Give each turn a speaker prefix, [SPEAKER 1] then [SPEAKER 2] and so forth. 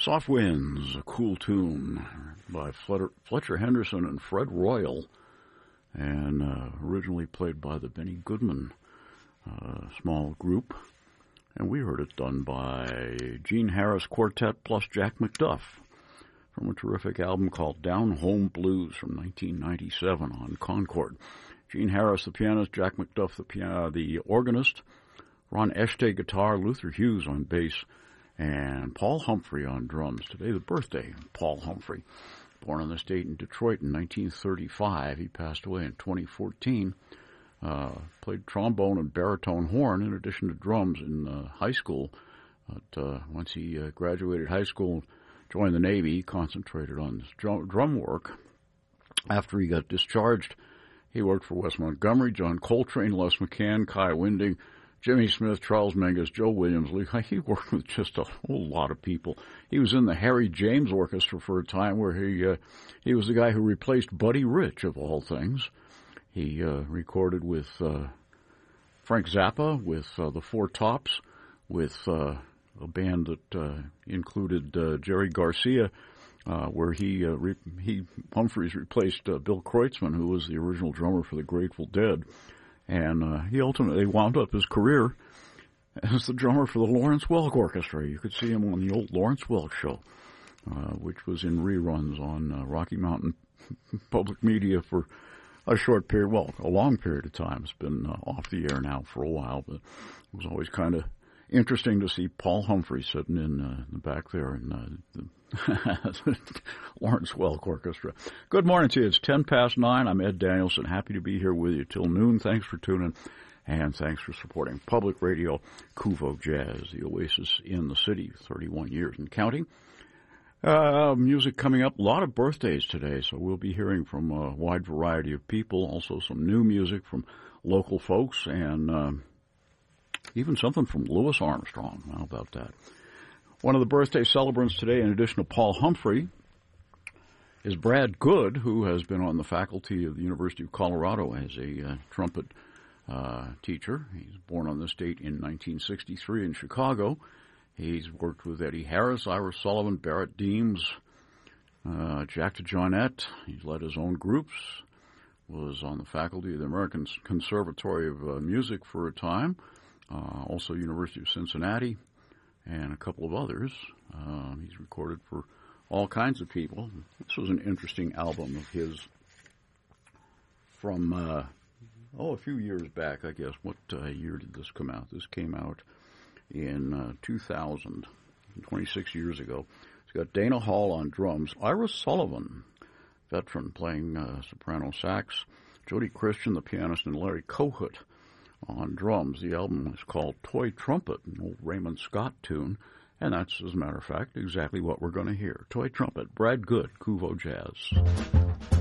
[SPEAKER 1] Soft Winds, a cool tune by Fletcher Henderson and Fred Royal, and originally played by the Benny Goodman small group. And we heard it done by Gene Harris Quartet plus Jack McDuff from a terrific album called Down Home Blues from 1997 on Concord. Gene Harris, the pianist, Jack McDuff, the organist, Ron Echte, guitar, Luther Hughes on bass, and Paul Humphrey on drums. Today, the birthday of Paul Humphrey. Born on this date in Detroit in 1935. He passed away in 2014. Played trombone and baritone horn in addition to drums in high school. But once he graduated high school, joined the Navy, he concentrated on drum work. After he got discharged, he worked for Wes Montgomery, John Coltrane, Les McCann, Kai Winding, Jimmy Smith, Charles Mingus, Joe Williams. He worked with just a whole lot of people. He was in the Harry James Orchestra for a time where he was the guy who replaced Buddy Rich, of all things. He recorded with Frank Zappa, with the Four Tops, with a band that included Jerry Garcia, where Humphreys replaced Bill Kreutzmann, who was the original drummer for the Grateful Dead. And he ultimately wound up his career as the drummer for the Lawrence Welk Orchestra. You could see him on the old Lawrence Welk show, which was in reruns on Rocky Mountain Public Media for a short period, well, a long period of time. It's been off the air now for a while, but it was always kind of interesting to see Paul Humphrey sitting in the back there in the Lawrence Welk Orchestra. Good morning to you. It's 9:10. I'm Ed Danielson. Happy to be here with you till noon. Thanks for tuning, and thanks for supporting Public Radio, Kuvo Jazz, the oasis in the city, 31 years and counting. Music coming up. A lot of birthdays today, so we'll be hearing from a wide variety of people. Also some new music from local folks, and even something from Louis Armstrong. How about that? One of the birthday celebrants today, in addition to Paul Humphrey, is Brad Good, who has been on the faculty of the University of Colorado as a trumpet teacher. He's born on this date in 1963 in Chicago. He's worked with Eddie Harris, Ira Sullivan, Barrett Deems, Jack DeJohnette. He's led his own groups, was on the faculty of the American Conservatory of Music for a time, also University of Cincinnati, and a couple of others. He's recorded for all kinds of people. This was an interesting album of his from, a few years back, I guess. What year did this come out? This came out in 2000, 26 years ago. It's got Dana Hall on drums, Ira Sullivan, veteran, playing soprano sax, Jody Christian, the pianist, and Larry Kohut on drums. The album is called Toy Trumpet, an old Raymond Scott tune, and that's, as a matter of fact, exactly what we're going to hear. Toy Trumpet, Brad Good, Kuvo Jazz.